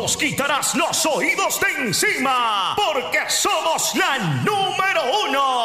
nos quitarás los oídos de encima, porque somos la número 1.